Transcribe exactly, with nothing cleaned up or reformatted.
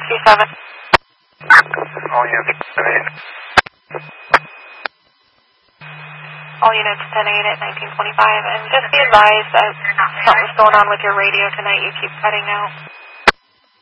seven. All units, ten eight. All units, ten eight at nineteen twenty-five. And just be advised that something's going on with your radio tonight. You keep cutting out.